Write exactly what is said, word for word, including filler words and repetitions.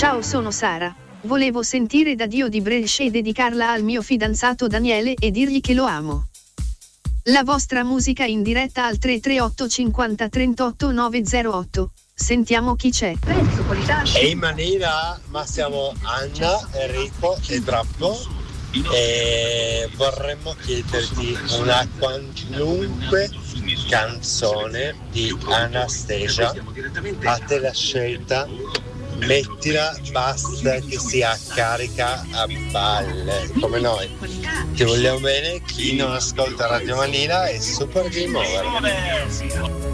Ciao, sono Sara. Volevo sentire Da Dio di Brescia e dedicarla al mio fidanzato Daniele e dirgli che lo amo. La vostra musica in diretta al tre tre otto cinquanta trentotto nove zero otto. Sentiamo chi c'è. Ehi Manila, ma siamo Anna, Enrico e Drappo e vorremmo chiederti una qualunque canzone di Anastasia. A te la scelta, mettila, basta che sia carica a balle come noi. Ti vogliamo bene, chi non ascolta Radio Manila è Super Game Over.